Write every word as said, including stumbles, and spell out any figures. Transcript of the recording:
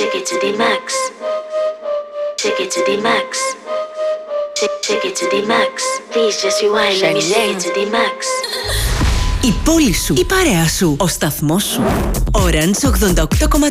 Take it to the max. Take it to the max. Take, take it to the max. Please just rewind, let me take it to the max. Η πόλη σου, η παρέα σου, ο σταθμός σου. Orange ογδόντα οκτώ κόμμα